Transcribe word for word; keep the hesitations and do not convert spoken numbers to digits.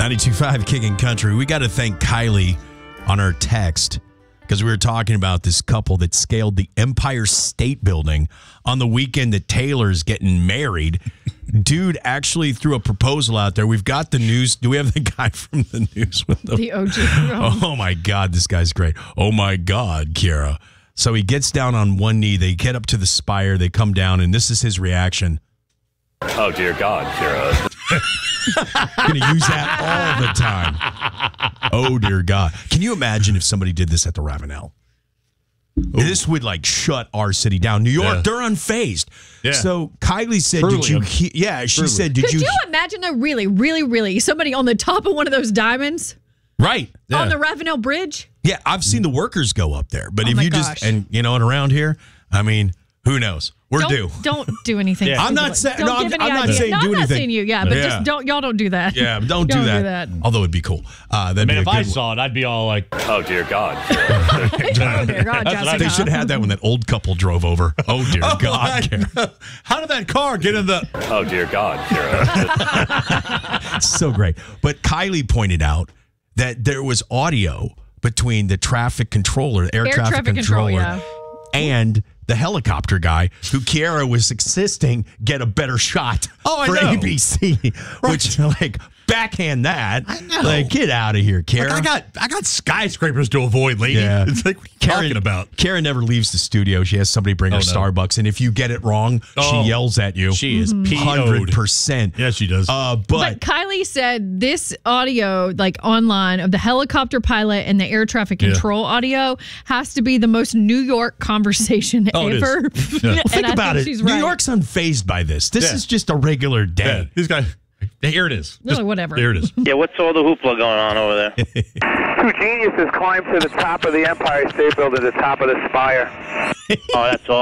ninety-two point five King and Country. We got to thank Kylie on our text because we were talking about this couple that scaled the Empire State Building on the weekend that Taylor's getting married. Dude actually threw a proposal out there. We've got the news. Do we have the guy from the news with them? The O G. Oh, my God. This guy's great. Oh, my God, Kiara. So he gets down on one knee. They get up to the spire. They come down, and this is his reaction. Oh, dear God, Kira. Going to use that all the time. Oh, dear God. Can you imagine if somebody did this at the Ravenel? Ooh. This would, like, shut our city down. New York, yeah. They're unfazed. Yeah. So Kylie said, Truly. did you he- Yeah, she Truly. said, did Could you... Could you imagine, though, really, really, really, somebody on the top of one of those diamonds? Right. Yeah. On the Ravenel Bridge? Yeah, I've seen the workers go up there. But oh if you gosh. just... And, you know, and around here, I mean... Who knows? We're don't, due. Don't do anything. Yeah. I'm not saying. No, I'm, I'm not saying no, do I'm anything. not saying you. Yeah, but yeah. just don't. Y'all don't do that. Yeah, don't, do, don't that. do that. Although it'd be cool. Uh, that'd I mean, be if a I good saw it, I'd be all like, "Oh dear God!" oh dear God, Jessica. They should have had that when that old couple drove over. Oh dear oh, God! I, how did that car get in the? Oh dear God! So great. But Kylie pointed out that there was audio between the traffic controller, air, air traffic, traffic controller, control, yeah. and the helicopter guy who Kiara was insisting get a better shot oh, for I know. A B C, right. Which like backhand that. I know. Like, get out of here, Kiara. Like, I got I got skyscrapers to avoid, lady. Yeah. It's like, what are you Karen, talking about? Karen never leaves the studio. She has somebody bring oh, her no. Starbucks, and if you get it wrong, oh, she yells at you. She is one hundred percent. Yeah, she does. Uh, but, but Kylie said this audio, like online, of the helicopter pilot and the air traffic control yeah. audio has to be the most New York conversation oh, ever. Yeah. Well, think I about think it. she's New right. York's unfazed by this. This yeah. is just a regular day. Yeah. He's got. Here it is. Just, whatever. There it is. Yeah, what's all the hoopla going on over there? Two geniuses climbed to the top of the Empire State Building, the top of the spire. Oh, that's all.